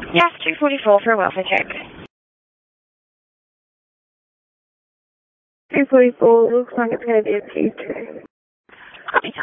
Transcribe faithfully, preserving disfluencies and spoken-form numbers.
Yes, two forty-four for a welfare check. two forty-four, looks like it's going to be a P two. Copy.